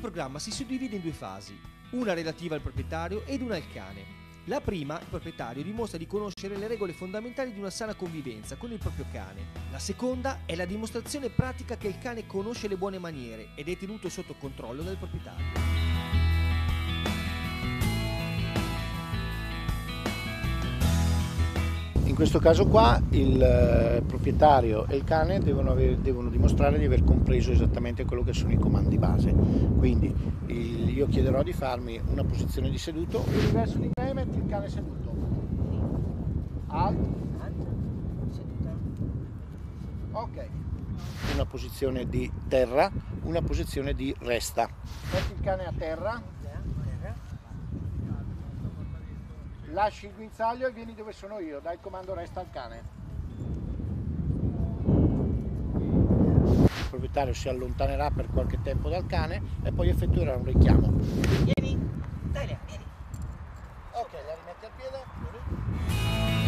programma si suddivide in due fasi, una relativa al proprietario ed una al cane. La prima, il proprietario dimostra di conoscere le regole fondamentali di una sana convivenza con il proprio cane. La seconda è la dimostrazione pratica che il cane conosce le buone maniere ed è tenuto sotto controllo dal proprietario. In questo caso qua il proprietario e il cane devono dimostrare di aver compreso esattamente quello che sono i comandi base. Quindi io chiederò di farmi una posizione di seduto, vieni verso di me e metti il cane seduto. Alto. Ok. Una posizione di terra, una posizione di resta. Metti il cane a terra. Lasci il guinzaglio e vieni dove sono io, dai il comando resta al cane. Il proprietario si allontanerà per qualche tempo dal cane e poi effettuerà un richiamo. Vieni, dai, vieni. Ok, la rimetti al piede.